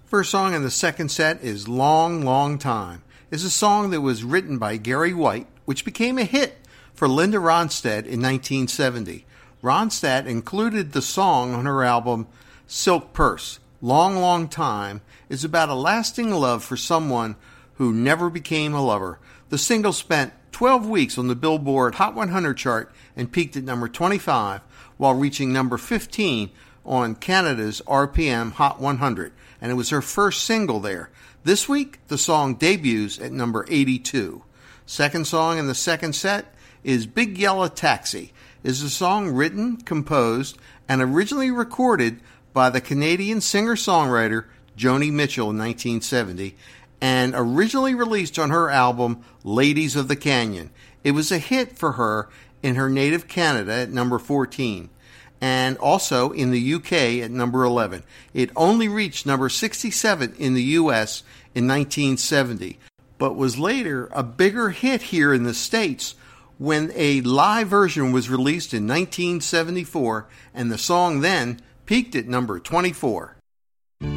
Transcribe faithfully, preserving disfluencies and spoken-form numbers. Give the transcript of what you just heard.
First song in the second set is Long, Long Time. It's a song that was written by Gary White, which became a hit for Linda Ronstadt in nineteen seventy. Ronstadt included the song on her album Silk Purse. Long, Long Time is about a lasting love for someone who never became a lover. The single spent twelve weeks on the Billboard Hot one hundred chart and peaked at number twenty-five, while reaching number fifteen on Canada's R P M Hot one hundred, and it was her first single there. This week, the song debuts at number eighty-two. Second song in the second set is Big Yellow Taxi. It's a song written, composed, and originally recorded by the Canadian singer-songwriter Joni Mitchell in nineteen seventy, and originally released on her album Ladies of the Canyon. It was a hit for her in her native Canada at number fourteen, and also in the U K at number eleven. It only reached number sixty-seven in the U S in nineteen seventy, but was later a bigger hit here in the States when a live version was released in nineteen seventy-four, and the song then peaked at number twenty-four.